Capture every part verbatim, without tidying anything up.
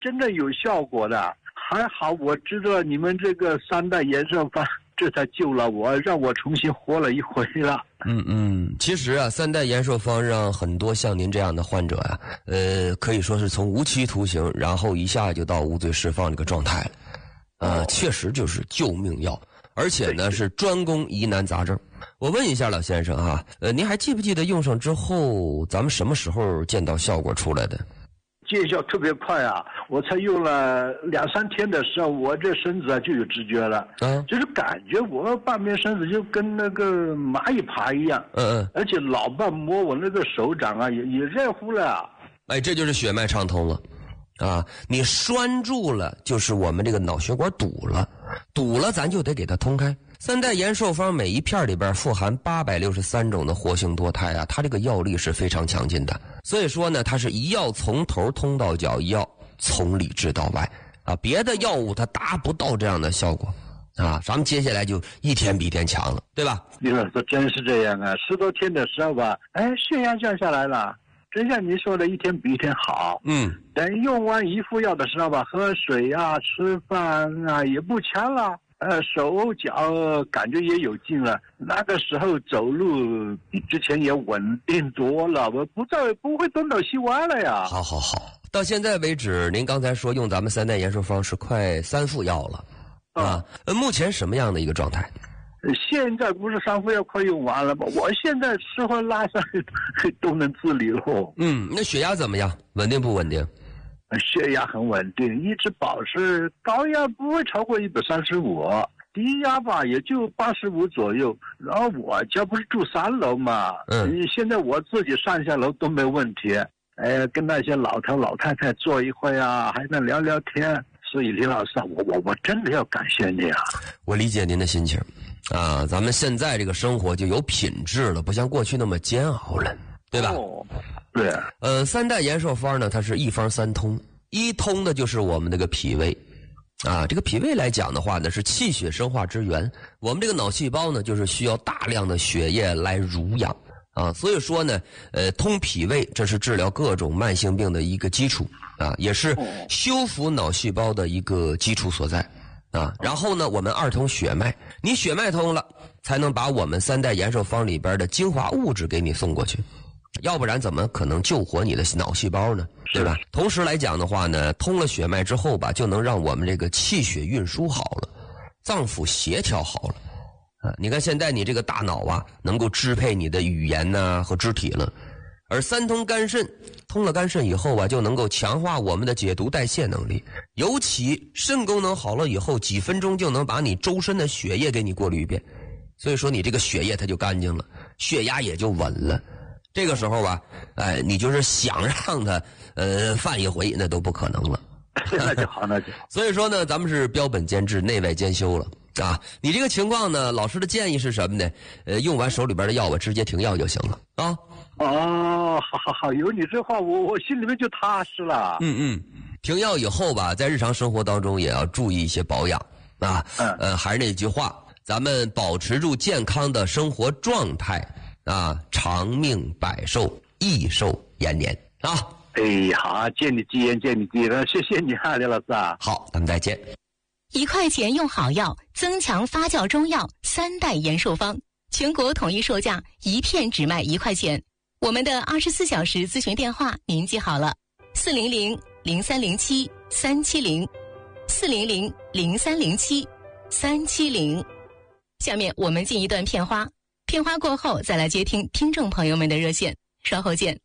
真的有效果的。还好我知道你们这个三代延寿方，这才救了我，让我重新活了一回了。 嗯嗯，其实啊，三代延寿方让很多像您这样的患者啊，呃，可以说是从无期徒刑，然后一下就到无罪释放这个状态了。呃，确实就是救命药，而且呢是专攻疑难杂症。我问一下老先生哈，呃，您还记不记得用上之后，咱们什么时候见到效果出来的？ 见效特别快啊！我才用了两三天的时候，我这身子啊就有知觉了，嗯，就是感觉我半边身子就跟那个蚂蚁爬一样，嗯嗯，而且老伴摸我那个手掌啊，也也热乎了。 哎，这就是血脉畅通了，啊，你拴住了，就是我们这个脑血管堵了，堵了咱就得给它通开。三代延寿方每一片里边富含八百六十三种的活性多肽啊，它这个药力是非常强劲的。所以说呢，它是一药从头通到脚，一药从里治到外啊，别的药物它达不到这样的效果啊。咱们接下来就一天比一天强了，对吧？ 李老师真是这样啊，十多天的时候吧，哎，血压降下来了。真像你说的，一天比一天好。嗯，等用完一副药的时候吧，喝水啊、吃饭啊也不强了。呃，手脚感觉也有劲了，那个时候走路比之前也稳定多了，我不再不会东倒西歪了呀。 好好好，到现在为止，您刚才说用咱们三代延寿方是快三副药了，啊，呃，目前什么样的一个状态？ 现在不是三副药快用完了吗？我现在吃喝拉撒都能自理了。 嗯，那血压怎么样？稳定不稳定？ 血压很稳定，一直保持高压不会超过一百三十五，低压吧也就八十五左右。然后我家不是住三楼嘛，嗯，现在我自己上下楼都没问题。哎，跟那些老头老太太坐一会啊，还能聊聊天。所以李老师啊，我我我真的要感谢你啊！ 我理解您的心情啊，咱们现在这个生活就有品质了，不像过去那么煎熬了。对吧？ 哦，对。 呃，三代延寿方呢，它是一方三通，一通的就是我们这个脾胃，啊，这个脾胃来讲的话呢，是气血生化之源。我们这个脑细胞呢，就是需要大量的血液来濡养啊，所以说呢，呃，通脾胃，这是治疗各种慢性病的一个基础啊，也是修复脑细胞的一个基础所在啊。然后呢，我们二通血脉，你血脉通了，才能把我们三代延寿方里边的精华物质给你送过去。要不然怎么可能救活你的脑细胞呢？对吧？同时来讲的话呢，通了血脉之后吧，就能让我们这个气血运输好了，脏腑协调好了。啊，你看现在你这个大脑啊，能够支配你的语言呐、啊、和肢体了。而三通肝肾，通了肝肾以后啊，就能够强化我们的解毒代谢能力。尤其肾功能好了以后，几分钟就能把你周身的血液给你过滤一遍。所以说你这个血液它就干净了，血压也就稳了。这个时候吧，哎，你就是想让他呃犯一回，那都不可能了。 那就好，那就好。 所以说呢，咱们是标本兼治，内外兼修了啊。你这个情况呢，老师的建议是什么呢？呃，用完手里边的药吧，直接停药就行了啊。 哦，好好好，有你这话，我我心里面就踏实了。 嗯嗯，停药以后吧，在日常生活当中也要注意一些保养啊。嗯呃，还是那句话，咱们保持住健康的生活状态。啊，长命百寿，益寿延年啊！ 哎，好，借你吉言，借你吉言，谢谢你啊，刘老师啊。 好，咱们再见。 一块钱用好药，增强发酵中药三代延寿方，全国统一售价，一片只卖一块钱。我们的二十四小时咨询电话您记好了：四零零零三零七三七零，四零零零三零七三七零。下面我们进一段片花。片花过后，再来接听听众朋友们的热线，稍后见。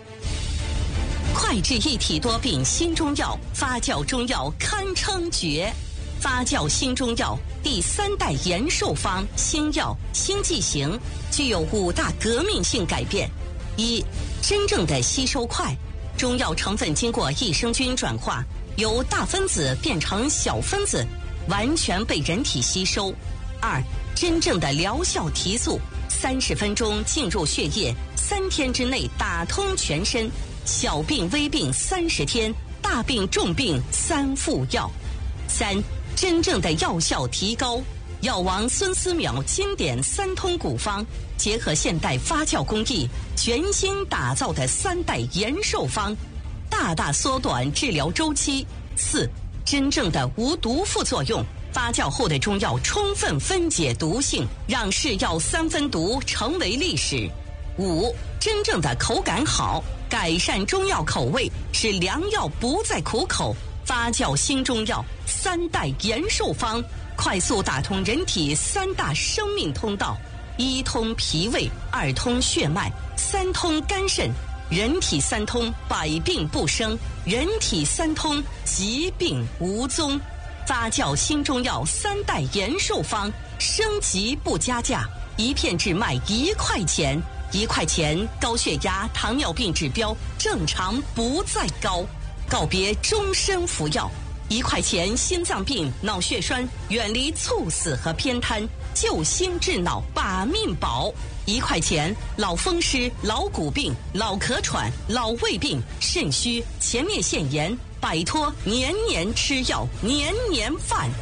快治一体多病新中药，发酵中药堪称绝。发酵新中药第三代延寿方新药新剂型，具有五大革命性改变：一、真正的吸收快，中药成分经过益生菌转化，由大分子变成小分子，完全被人体吸收。二、真正的疗效提速，三十分钟进入血液，三天之内打通全身，小病微病三十天，大病重病三副药。三、真正的药效提高，药王孙思邈经典三通古方，结合现代发酵工艺，全新打造的三代延寿方，大大缩短治疗周期， 四、真正的无毒副作用，发酵后的中药充分分解毒性，让是药三分毒成为历史。五、真正的口感好，改善中药口味，使良药不再苦口。发酵新中药三代延寿方，快速打通人体三大生命通道：一通脾胃，二通血脉，三通肝肾。人体三通，百病不生；人体三通，疾病无踪。发酵新中药三代延寿方，升级不加价，一片只卖一块钱。一块钱，高血压、糖尿病指标正常不再高，告别终身服药。一块钱，心脏病、脑血栓远离猝死和偏瘫，救心治脑把命保。一块钱，老风湿、老骨病、老咳喘、老胃病、肾虚、前列腺炎，摆脱年年吃药、年年犯。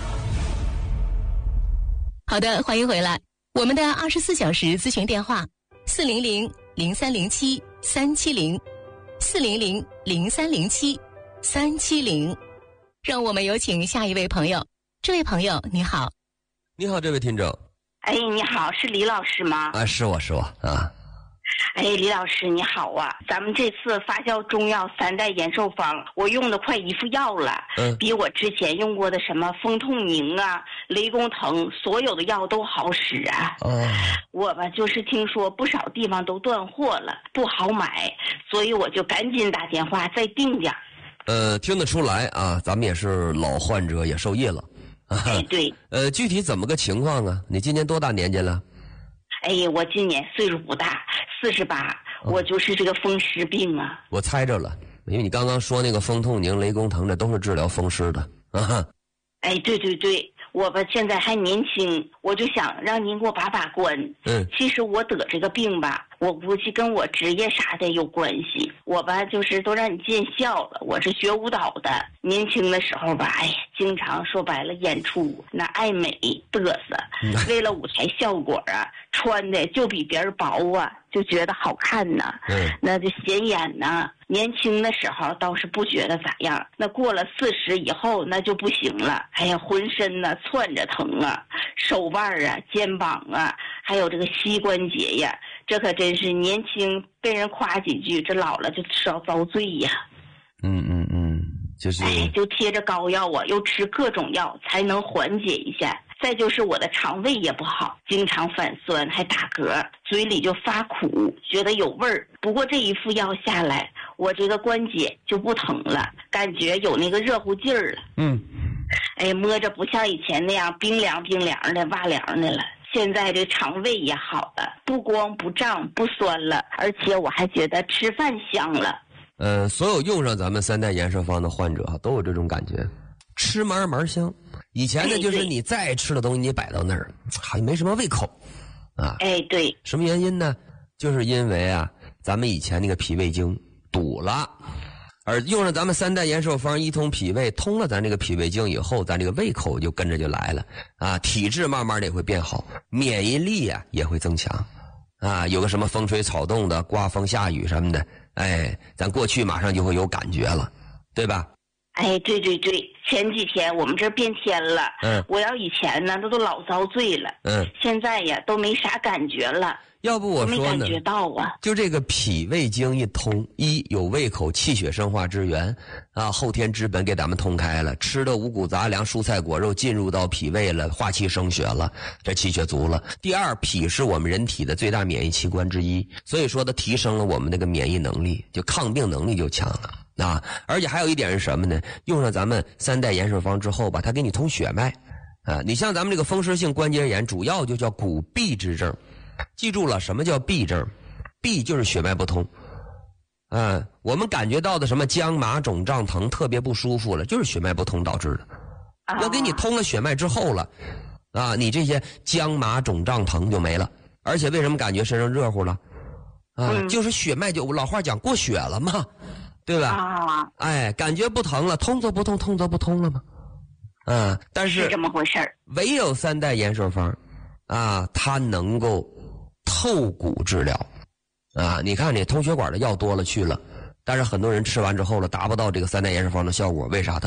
好的，欢迎回来。我们的二十四小时咨询电话：四零零零三零七三七零，四零零零三零七三七零。让我们有请下一位朋友。这位朋友，你好。 你好，这位听众。 哎，你好，是李老师吗？ 啊，是我是我啊。 哎，李老师你好啊！咱们这次发酵中药三代延寿方，我用的快一副药了，嗯，比我之前用过的什么风痛宁啊、雷公藤，所有的药都好使啊。哦，我吧就是听说不少地方都断货了，不好买，所以我就赶紧打电话再订点。 呃，听得出来啊，咱们也是老患者，也受益了。 哎，对。 呃，具体怎么个情况啊？你今年多大年纪了？ 哎呀，我今年岁数不大，四十八，我就是这个风湿病啊。 我猜着了，因为你刚刚说那个风痛宁、雷公藤，这都是治疗风湿的啊。 哎，对对对，我吧现在还年轻，我就想让您给我把把关。嗯，其实我得这个病吧，我估计跟我职业啥的有关系。我吧就是都让你见笑了，我是学舞蹈的，年轻的时候吧，哎，经常说白了演出那爱美嘚瑟，为了舞台效果啊，穿的就比别人薄啊，就觉得好看呐。嗯，那就显眼呐。年轻的时候倒是不觉得咋样，那过了四十以后那就不行了。哎呀，浑身呢窜着疼啊，手腕啊、肩膀啊，还有这个膝关节呀，这可真是年轻被人夸几句，这老了就遭遭罪呀。 嗯嗯嗯，就是， 哎，就贴着膏药啊，又吃各种药才能缓解一下。再就是我的肠胃也不好，经常反酸，还打嗝，嘴里就发苦，觉得有味儿。不过这一副药下来，我这个关节就不疼了，感觉有那个热乎劲儿了。嗯，哎，摸着不像以前那样冰凉冰凉的、哇凉的了。现在这肠胃也好了，不光不胀不酸了，而且我还觉得吃饭香了。 呃，所有用上咱们三代延寿方的患者都有这种感觉，吃嘛嘛香。以前呢，就是你再吃的东西你摆到那儿，好像没什么胃口，啊。 哎，对。 什么原因呢？就是因为啊，咱们以前那个脾胃经堵了，而用上咱们三代延寿方一通脾胃，通了咱这个脾胃经以后，咱这个胃口就跟着就来了啊，体质慢慢的也会变好，免疫力啊也会增强啊。有个什么风吹草动的、刮风下雨什么的，哎，咱过去马上就会有感觉了，对吧？ 哎，对对对，前几天我们这变天了，嗯，我要以前呢，那都老遭罪了，嗯，现在呀都没啥感觉了。 要不我说呢， 没感觉到啊， 就这个脾胃经一通，一有胃口，气血生化之源啊，后天之本给咱们通开了，吃的五谷杂粮、蔬菜果肉进入到脾胃了，化气生血了，这气血足了。第二，脾是我们人体的最大免疫器官之一，所以说它提升了我们那个免疫能力，就抗病能力就强了。啊，而且还有一点是什么呢？用上咱们三代延寿方之后吧，它给你通血脉，啊，你像咱们这个风湿性关节炎，主要就叫骨痹之症。记住了，什么叫痹症？痹就是血脉不通。啊，我们感觉到的什么僵麻肿胀疼，特别不舒服了，就是血脉不通导致的。我给你通了血脉之后了，啊，你这些僵麻肿胀疼就没了。而且为什么感觉身上热乎了？啊，嗯、就是血脉就老话讲过血了嘛。对吧？啊，哎，感觉不疼了，通则不通，通则不通了吗？啊，但是是这么回事儿。 唯有三代延寿方，啊，它能够透骨治疗，啊，你看你通血管的药多了去了，但是很多人吃完之后了，达不到这个三代延寿方的效果，为啥？